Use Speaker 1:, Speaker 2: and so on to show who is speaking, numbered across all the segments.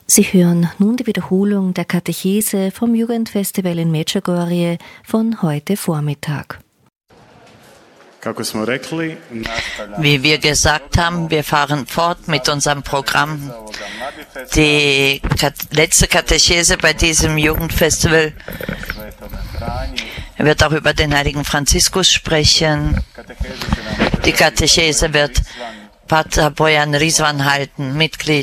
Speaker 1: Sie hören nun die Wiederholung der Katechese vom Jugendfestival in Medjugorje von heute Vormittag.
Speaker 2: Wie wir gesagt haben, wir fahren fort mit unserem Programm. Die letzte Katechese bei diesem Jugendfestival wird auch über den heiligen Franziskus sprechen. Die Katechese wird Pater Bojan Rizwan halten, Mitglied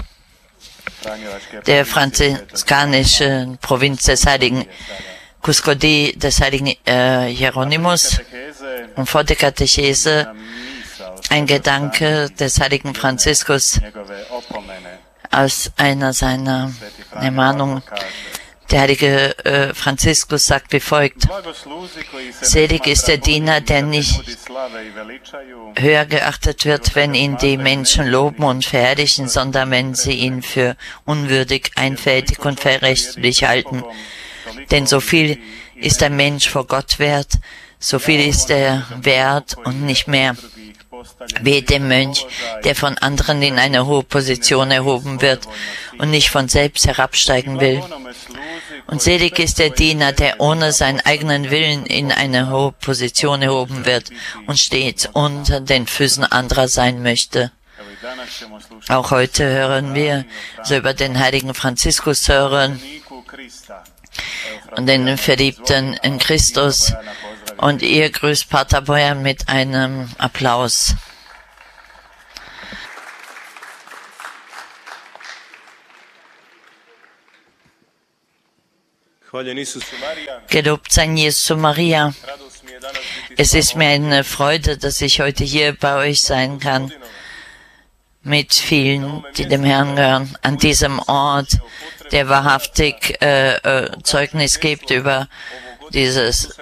Speaker 2: der franziskanischen Provinz des heiligen Custodia des heiligen Hieronymus. Und vor der Katechese ein Gedanke des heiligen Franziskus aus einer seiner Ermahnungen. Der heilige Franziskus sagt wie folgt: Selig ist der Diener, der nicht höher geachtet wird, wenn ihn die Menschen loben und verherrlichen, sondern wenn sie ihn für unwürdig, einfältig und verrätlich halten. Denn so viel ist ein Mensch vor Gott wert, so viel ist er wert und nicht mehr. Wehe dem Mönch, der von anderen in eine hohe Position erhoben wird und nicht von selbst herabsteigen will. Und selig ist der Diener, der ohne seinen eigenen Willen in eine hohe Position erhoben wird und stets unter den Füßen anderer sein möchte. Auch heute hören wir so über den heiligen Franziskus hören und den Verliebten in Christus. Und ihr grüßt Pater Bojan mit einem Applaus. Gelobt sei Jesus Maria. Es ist mir eine Freude, dass ich heute hier bei euch sein kann, mit vielen, die dem Herrn gehören, an diesem Ort, der wahrhaftig Zeugnis gibt über dieses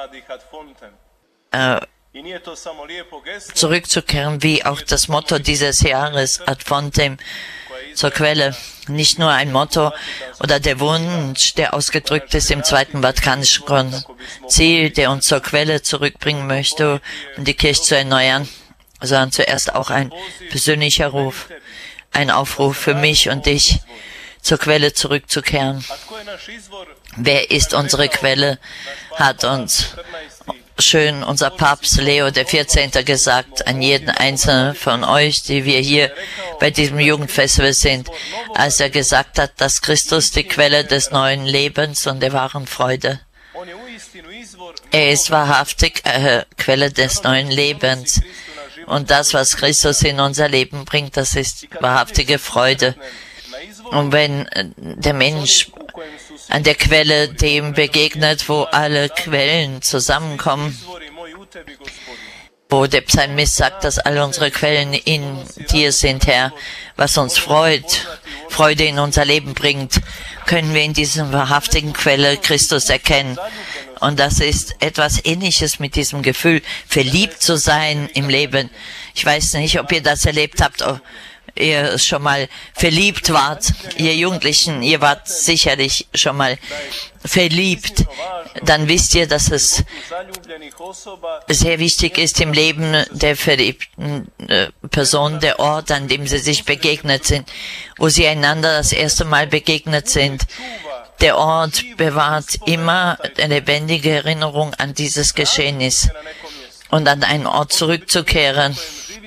Speaker 2: zurückzukehren, wie auch das Motto dieses Jahres, ad fontem, zur Quelle. Nicht nur ein Motto oder der Wunsch, der ausgedrückt ist im Zweiten Vatikanischen Konzil, der uns zur Quelle zurückbringen möchte, um die Kirche zu erneuern, sondern zuerst auch ein persönlicher Ruf, ein Aufruf für mich und dich, zur Quelle zurückzukehren. Wer ist unsere Quelle, hat uns schön unser Papst Leo XIV. Gesagt, an jeden einzelnen von euch, die wir hier bei diesem Jugendfestival sind, als er gesagt hat, dass Christus die Quelle des neuen Lebens und der wahren Freude. Er ist wahrhaftig Quelle des neuen Lebens. Und das, was Christus in unser Leben bringt, das ist wahrhaftige Freude. Und wenn der Mensch an der Quelle dem begegnet, wo alle Quellen zusammenkommen, wo der Psalmist sagt, dass alle unsere Quellen in dir sind, Herr, was uns Freude in unser Leben bringt, können wir in dieser wahrhaftigen Quelle Christus erkennen. Und das ist etwas Ähnliches mit diesem Gefühl, verliebt zu sein im Leben. Ich weiß nicht, ob ihr das erlebt habt, ihr schon mal verliebt wart, ihr Jugendlichen, ihr wart sicherlich schon mal verliebt, dann wisst ihr, dass es sehr wichtig ist im Leben der verliebten Person, der Ort, an dem sie sich begegnet sind, wo sie einander das erste Mal begegnet sind. Der Ort bewahrt immer eine lebendige Erinnerung an dieses Geschehnis und an einen Ort zurückzukehren.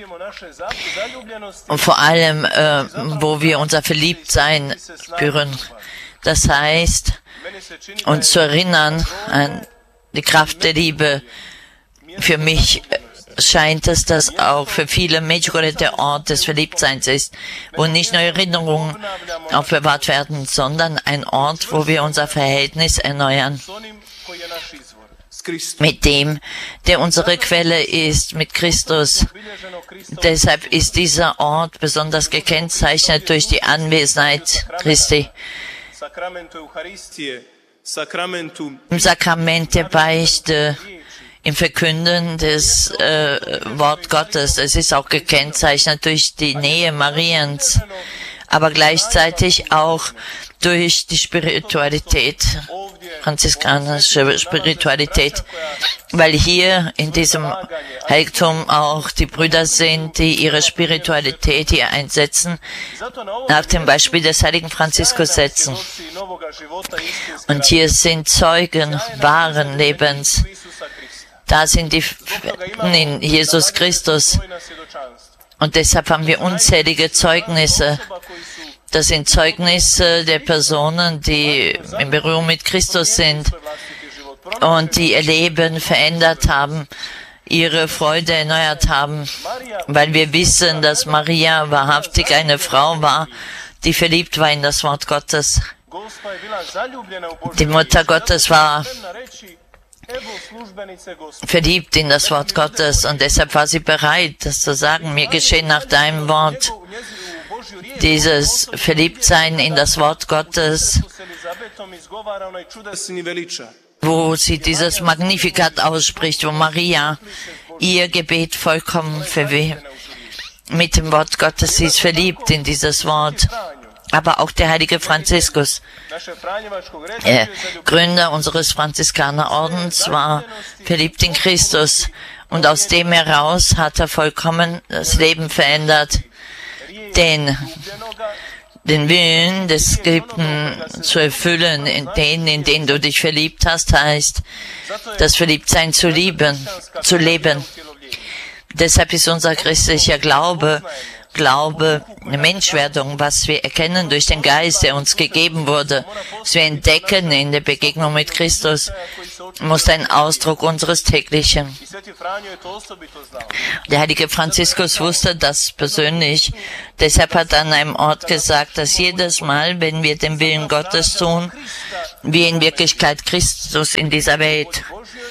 Speaker 2: Und vor allem, wo wir unser Verliebtsein spüren. Das heißt, uns zu erinnern an die Kraft der Liebe. Für mich scheint es, dass auch für viele Medjugorje der Ort des Verliebtseins ist, wo nicht nur Erinnerungen aufbewahrt werden, sondern ein Ort, wo wir unser Verhältnis erneuern. Mit dem, der unsere Quelle ist, mit Christus. Deshalb ist dieser Ort besonders gekennzeichnet durch die Anwesenheit Christi. Im Sakrament der Beichte, im Verkünden des Wort Gottes. Es ist auch gekennzeichnet durch die Nähe Mariens, aber gleichzeitig auch durch die Spiritualität franziskanische Spiritualität, weil hier in diesem Heiligtum auch die Brüder sind, die ihre Spiritualität hier einsetzen, nach dem Beispiel des heiligen Franziskus setzen. Und hier sind Zeugen wahren Lebens. Da sind die in Jesus Christus. Und deshalb haben wir unzählige Zeugnisse. Das sind Zeugnisse der Personen, die in Berührung mit Christus sind und die ihr Leben verändert haben, ihre Freude erneuert haben, weil wir wissen, dass Maria wahrhaftig eine Frau war, die verliebt war in das Wort Gottes. Die Mutter Gottes war verliebt in das Wort Gottes und deshalb war sie bereit, das zu sagen, mir geschehen nach deinem Wort. Dieses Verliebtsein in das Wort Gottes, wo sie dieses Magnificat ausspricht, wo Maria ihr Gebet vollkommen mit dem Wort Gottes, sie ist verliebt in dieses Wort. Aber auch der heilige Franziskus, Gründer unseres Franziskanerordens, war verliebt in Christus. Und aus dem heraus hat er vollkommen das Leben verändert. Den Willen des Geliebten zu erfüllen, in den du dich verliebt hast, heißt, das Verliebtsein zu leben. Deshalb ist unser christlicher Glaube, eine Menschwerdung, was wir erkennen durch den Geist, der uns gegeben wurde, was wir entdecken in der Begegnung mit Christus, muss ein Ausdruck unseres täglichen. Der heilige Franziskus wusste das persönlich, deshalb hat er an einem Ort gesagt, dass jedes Mal, wenn wir den Willen Gottes tun, wir in Wirklichkeit Christus in dieser Welt,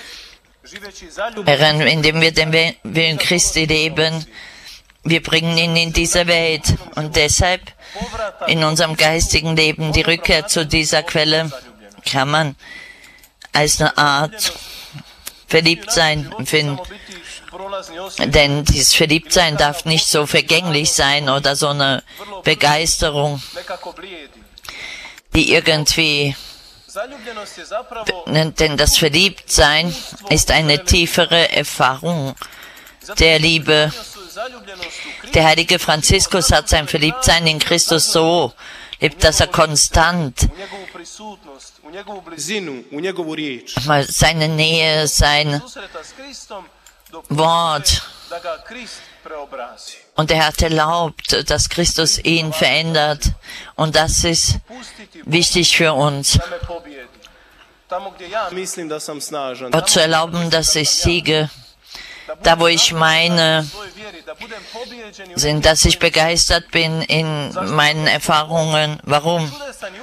Speaker 2: indem wir den Willen Christi leben, wir bringen ihn in diese Welt und deshalb in unserem geistigen Leben die Rückkehr zu dieser Quelle kann man als eine Art Verliebtsein empfinden. Denn dieses Verliebtsein darf nicht so vergänglich sein oder so eine Begeisterung, die irgendwie, denn das Verliebtsein ist eine tiefere Erfahrung der Liebe. Der heilige Franziskus hat sein Verliebtsein in Christus so lebt, dass er konstant seine Nähe, sein Wort, und er hat erlaubt, dass Christus ihn verändert. Und das ist wichtig für uns. Gott zu erlauben, dass ich siege. Da, wo ich meine, dass ich begeistert bin in meinen Erfahrungen. Warum?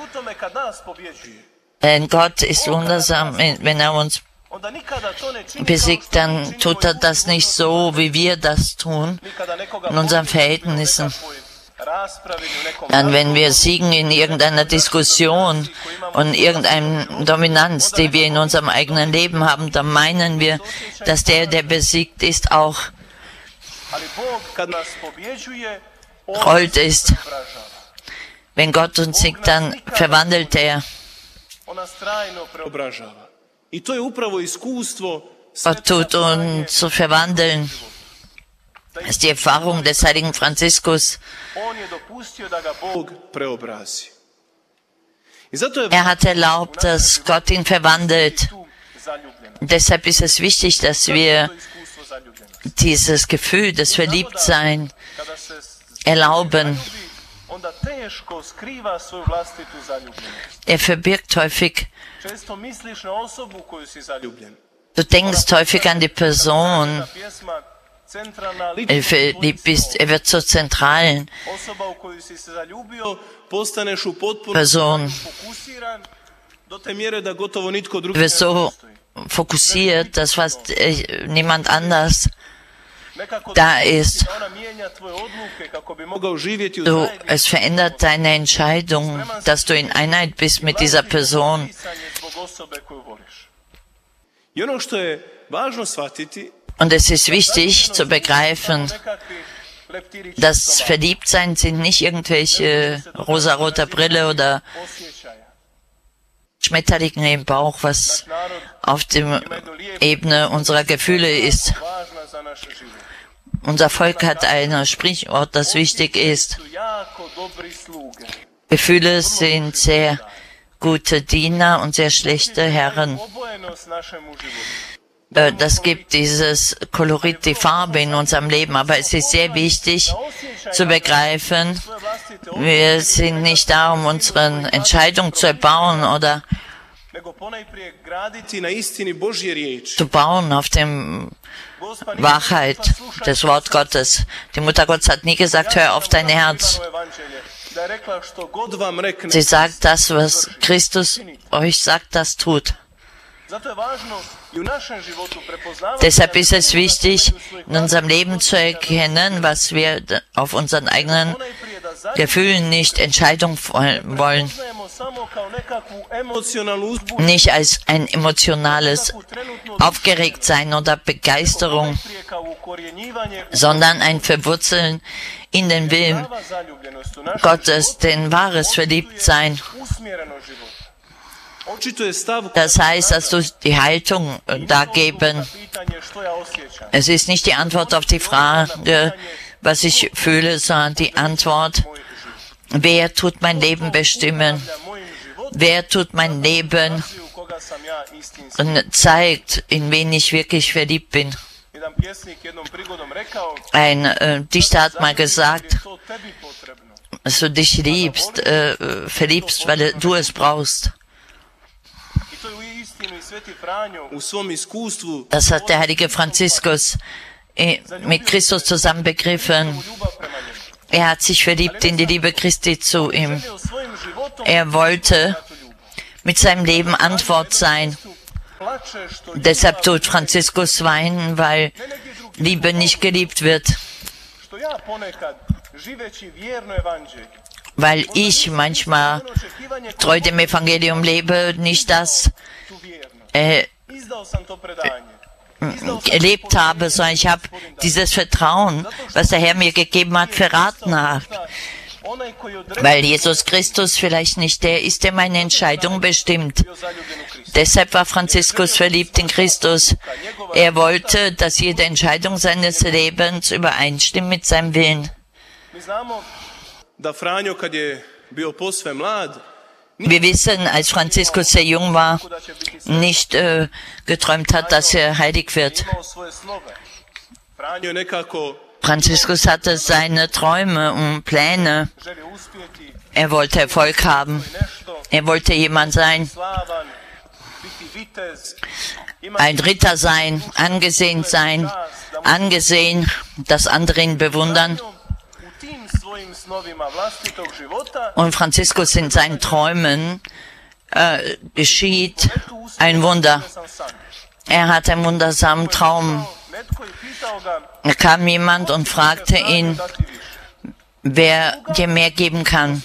Speaker 2: Denn Gott ist wundersam, wenn er uns besiegt, dann tut er das nicht so, wie wir das tun, in unseren Verhältnissen. Dann, wenn wir siegen in irgendeiner Diskussion und irgendeiner Dominanz, die wir in unserem eigenen Leben haben, dann meinen wir, dass der besiegt ist, auch Gold ist. Wenn Gott uns siegt, dann verwandelt er. Gott tut uns zu verwandeln. Das ist die Erfahrung des heiligen Franziskus. Er hat erlaubt, dass Gott ihn verwandelt. Deshalb ist es wichtig, dass wir dieses Gefühl des Verliebtseins erlauben. Er verbirgt häufig. Du denkst häufig an die Person, verliebt bist, er wird zur zentralen Person. Du wirst so fokussiert, dass fast niemand anders da ist. Es verändert deine Entscheidung, dass du in Einheit bist mit dieser Person. Und es ist wichtig zu begreifen, dass Verliebtsein sind nicht irgendwelche rosarote Brille oder Schmetterling im Bauch, was auf der Ebene unserer Gefühle ist. Unser Volk hat ein Sprichwort, das wichtig ist. Gefühle sind sehr gute Diener und sehr schlechte Herren. Das gibt dieses Kolorit, die Farbe in unserem Leben, aber es ist sehr wichtig zu begreifen, wir sind nicht da, um unsere Entscheidung zu erbauen oder zu bauen auf dem Wahrheit des Wort Gottes. Die Mutter Gottes hat nie gesagt, hör auf dein Herz. Sie sagt das, was Christus euch sagt, das tut. Deshalb ist es wichtig, in unserem Leben zu erkennen, was wir auf unseren eigenen Gefühlen nicht Entscheidung wollen. Nicht als ein emotionales Aufgeregtsein oder Begeisterung, sondern ein Verwurzeln in den Willen Gottes, den wahres Verliebtsein. Das heißt, dass du die Haltung dargeben. Es ist nicht die Antwort auf die Frage, was ich fühle, sondern die Antwort, wer tut mein Leben bestimmen? Wer tut mein Leben und zeigt, in wen ich wirklich verliebt bin? Ein Dichter hat mal gesagt, dass du dich verliebst, weil du es brauchst. Das hat der heilige Franziskus mit Christus zusammen begriffen. Er hat sich verliebt in die Liebe Christi zu ihm. Er wollte mit seinem Leben Antwort sein. Deshalb tut Franziskus weinen, weil Liebe nicht geliebt wird. Weil ich manchmal treu dem Evangelium lebe, nicht das erlebt habe, sondern ich habe dieses Vertrauen, was der Herr mir gegeben hat, verraten hat. Weil Jesus Christus vielleicht nicht der ist, der meine Entscheidung bestimmt. Deshalb war Franziskus verliebt in Christus. Er wollte, dass jede Entscheidung seines Lebens übereinstimmt mit seinem Willen. Wir wissen, als Franziskus sehr jung war, nicht geträumt hat, dass er heilig wird. Franziskus hatte seine Träume und Pläne. Er wollte Erfolg haben. Er wollte jemand sein, ein Ritter sein, angesehen, dass andere ihn bewundern. Und Franziskus in seinen Träumen geschieht ein Wunder. Er hat einen wundersamen Traum. Da kam jemand und fragte ihn, wer dir mehr geben kann,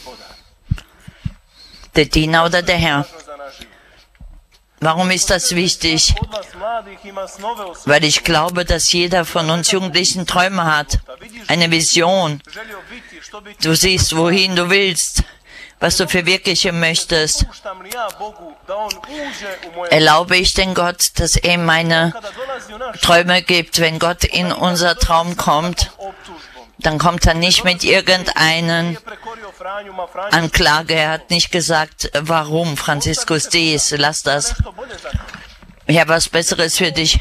Speaker 2: der Diener oder der Herr. Warum ist das wichtig? Weil ich glaube, dass jeder von uns Jugendlichen Träume hat, eine Vision. Du siehst, wohin du willst, was du verwirklichen möchtest. Erlaube ich den Gott, dass er meine Träume gibt. Wenn Gott in unser Traum kommt, dann kommt er nicht mit irgendeinen Anklage. Er hat nicht gesagt, warum, Franziskus dies, lass das. Ich habe was Besseres für dich.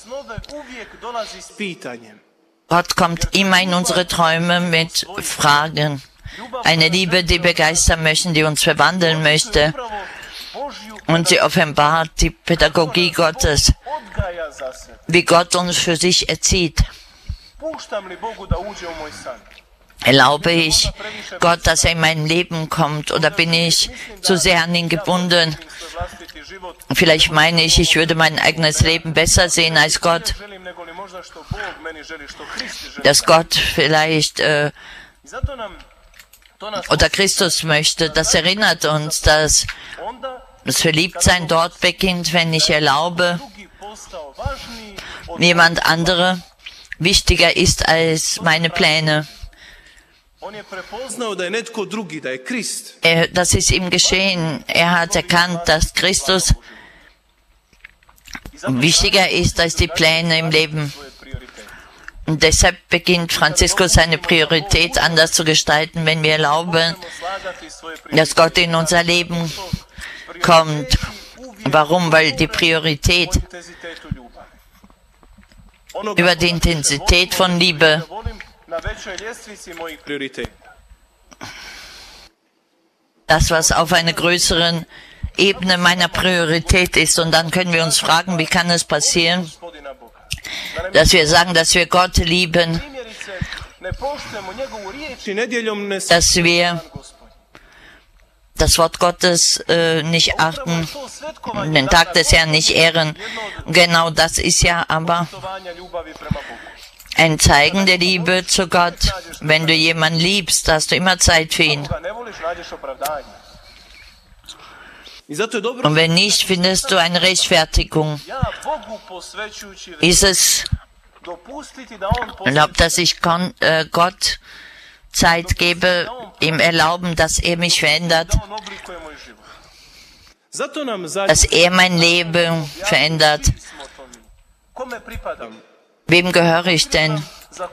Speaker 2: Gott kommt immer in unsere Träume mit Fragen. Eine Liebe, die begeistern möchte, die uns verwandeln möchte. Und sie offenbart die Pädagogie Gottes, wie Gott uns für sich erzieht. Erlaube ich Gott, dass er in mein Leben kommt, oder bin ich zu sehr an ihn gebunden? Vielleicht meine ich, ich würde mein eigenes Leben besser sehen als Gott. Dass Gott vielleicht oder Christus möchte, das erinnert uns, dass das Verliebtsein dort beginnt, wenn ich erlaube, jemand andere wichtiger ist als meine Pläne. Das ist ihm geschehen. Er hat erkannt, dass Christus wichtiger ist als die Pläne im Leben. Und deshalb beginnt Franziskus seine Priorität anders zu gestalten, wenn wir erlauben, dass Gott in unser Leben kommt. Warum? Weil die Priorität über die Intensität von Liebe das, was auf einer größeren Ebene meiner Priorität ist. Und dann können wir uns fragen, wie kann es passieren, dass wir sagen, dass wir Gott lieben, dass wir das Wort Gottes nicht achten, den Tag des Herrn nicht ehren. Genau das ist ja aber ein Zeigen der Liebe zu Gott. Wenn du jemanden liebst, hast du immer Zeit für ihn. Und wenn nicht, findest du eine Rechtfertigung. Ist es erlaubt, dass ich Gott Zeit gebe, ihm erlauben, dass er mich verändert, dass er mein Leben verändert. Wem gehöre ich denn?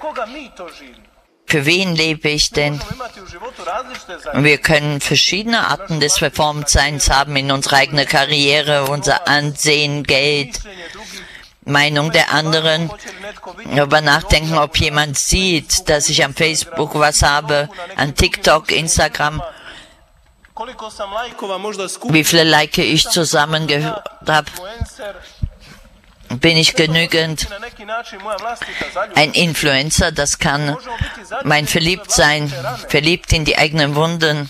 Speaker 2: Für wen lebe ich denn? Wir können verschiedene Arten des Verformtseins haben in unserer eigenen Karriere, unser Ansehen, Geld, Meinung der anderen. Darüber nachdenken, ob jemand sieht, dass ich am Facebook was habe, an TikTok, Instagram. Wie viele Like ich zusammen habe? Bin ich genügend ein Influencer? Das kann mein Verliebtsein, verliebt in die eigenen Wunden,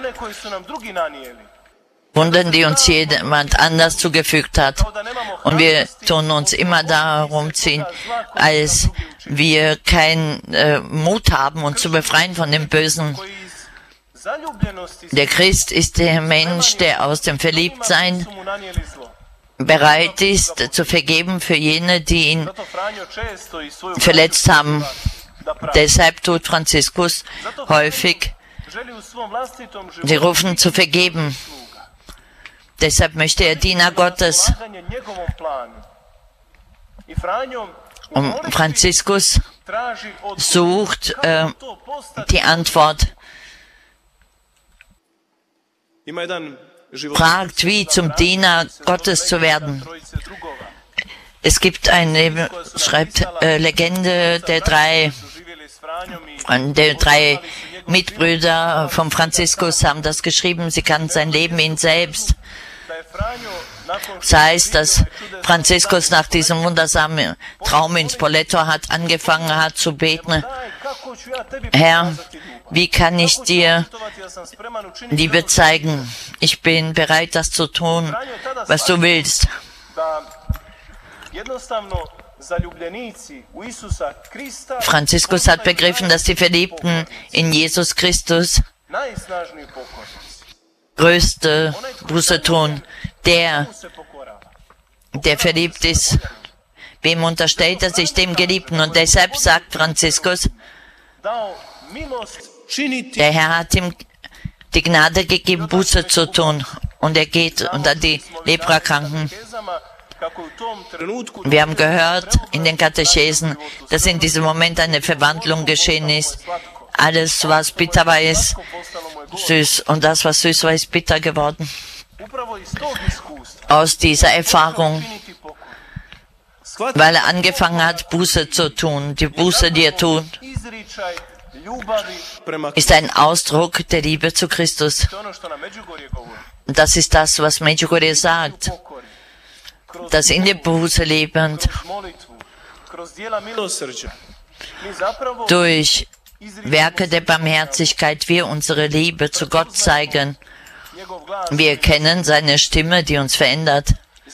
Speaker 2: die uns jemand anders zugefügt hat. Und wir tun uns immer darum ziehen, als wir keinen Mut haben, uns zu befreien von dem Bösen. Der Christ ist der Mensch, der aus dem Verliebtsein bereit ist, zu vergeben für jene, die ihn verletzt haben. Deshalb tut Franziskus häufig, sie rufen zu vergeben. Deshalb möchte er Diener Gottes. Und Franziskus sucht die Antwort, fragt, wie zum Diener Gottes zu werden. Es gibt eine, schreibt Legende der drei Mitbrüder von Franziskus haben das geschrieben, sie kannten sein Leben in selbst. Das heißt, dass Franziskus nach diesem wundersamen Traum in Spoleto angefangen hat zu beten. Herr, wie kann ich dir Liebe zeigen? Ich bin bereit, das zu tun, was du willst. Franziskus hat begriffen, dass die Verliebten in Jesus Christus größte Buße tun. Der verliebt ist, wem unterstellt er sich? Dem Geliebten. Und deshalb sagt Franziskus, der Herr hat ihm die Gnade gegeben, Buße zu tun. Und er geht unter die Leprakranken. Wir haben gehört in den Katechesen, dass in diesem Moment eine Verwandlung geschehen ist. Alles, was bitter war, ist süß. Und das, was süß war, ist bitter geworden. Aus dieser Erfahrung, weil er angefangen hat, Buße zu tun. Die Buße, die er tut, ist ein Ausdruck der Liebe zu Christus. Und das ist das, was Medjugorje sagt, dass in der Buße lebend durch Werke der Barmherzigkeit wir unsere Liebe zu Gott zeigen. Wir erkennen seine Stimme, die uns verändert.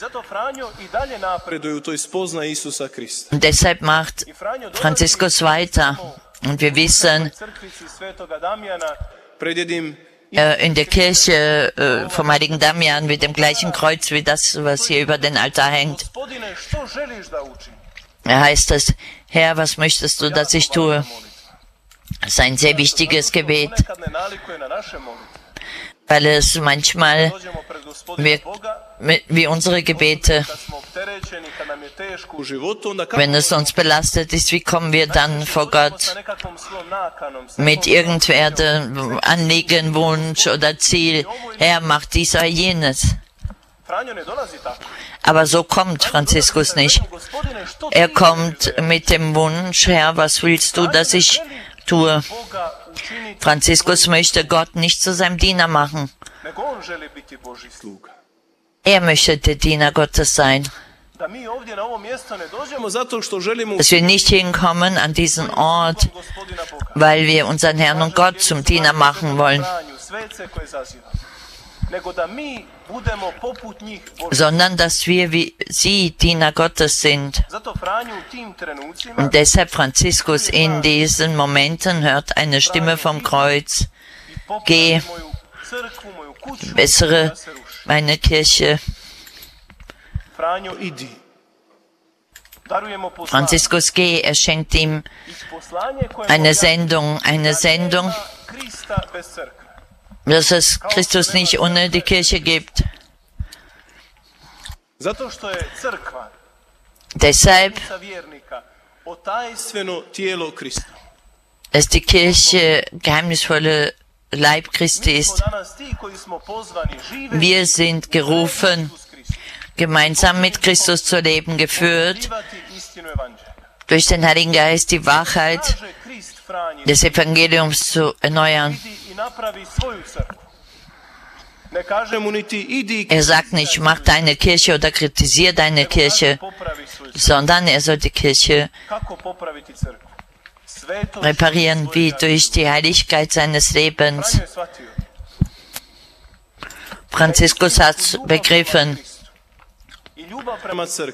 Speaker 2: Und deshalb macht Franziskus weiter. Und wir wissen, in der Kirche vom heiligen Damian mit dem gleichen Kreuz wie das, was hier über den Altar hängt. Da heißt es, Herr, was möchtest du, dass ich tue? Das ist ein sehr wichtiges Gebet, weil es manchmal wirkt wie unsere Gebete. Wenn es uns belastet ist, wie kommen wir dann vor Gott? Mit irgendwelchen Anliegen, Wunsch oder Ziel. Herr, mach dies oder jenes. Aber so kommt Franziskus nicht. Er kommt mit dem Wunsch, Herr, was willst du, dass ich tue? Franziskus möchte Gott nicht zu seinem Diener machen. Er möchte der Diener Gottes sein. Dass wir nicht hinkommen an diesen Ort, weil wir unseren Herrn und Gott zum Diener machen wollen, sondern dass wir wie sie Diener Gottes sind. Und deshalb Franziskus in diesen Momenten hört eine Stimme vom Kreuz: Geh, bessere meine Kirche. Franziskus, geh, er schenkt ihm eine Sendung, dass es Christus nicht ohne die Kirche gibt. Deshalb ist die Kirche geheimnisvolle Leib Christi ist. Wir sind gerufen, gemeinsam mit Christus zu leben, geführt durch den Heiligen Geist, die Wahrheit des Evangeliums zu erneuern. Er sagt nicht, mach deine Kirche oder kritisiere deine Kirche, sondern er soll die Kirche reparieren, wie durch die Heiligkeit seines Lebens. Franziskus hat begriffen,